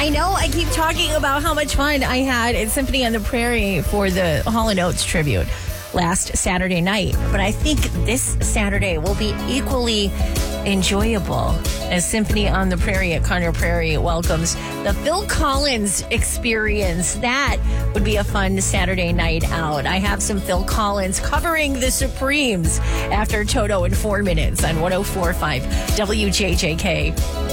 I know I keep talking about how much fun I had at Symphony on the Prairie for the Hall & Oates tribute last Saturday night. But I think this Saturday will be equally enjoyable as Symphony on the Prairie at Conner Prairie welcomes the Phil Collins Experience. That would be a fun Saturday night out. I have some Phil Collins covering the Supremes after Toto in 4 minutes on 104.5 WJJK.